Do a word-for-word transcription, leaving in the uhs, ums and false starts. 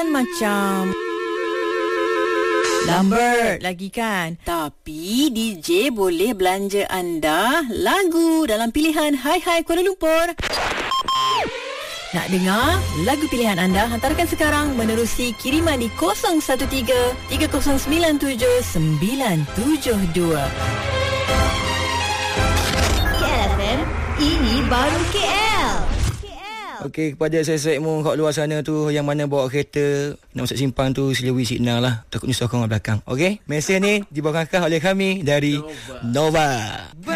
macam Lambert lagi kan. Tapi D J boleh belanja anda lagu dalam pilihan Hai Hai Kuala Lumpur. Nak dengar lagu pilihan anda? Hantarkan sekarang menerusi kiriman di kosong satu tiga tiga kosong sembilan tujuh sembilan tujuh dua. K L F M, ini baru K L. Okey, kepada saya-sayamu kat luar sana tu yang mana bawa kereta nak masuk simpang tu, sila beri signal lah. Takutnya sokong kat belakang. Okey, mesej ni dibawakan oleh kami dari Nova. Nova.